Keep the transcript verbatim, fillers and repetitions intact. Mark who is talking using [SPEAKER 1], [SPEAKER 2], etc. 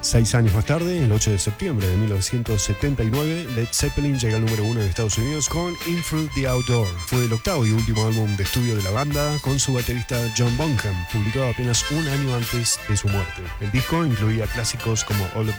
[SPEAKER 1] Seis años más tarde, el ocho de septiembre de mil novecientos setenta y nueve, Led Zeppelin llega al número uno en Estados Unidos con In Through the Outdoor. Fue el octavo y último álbum de estudio de la banda con su baterista John Bonham, publicado apenas un año antes de su muerte. El disco incluía clásicos como All of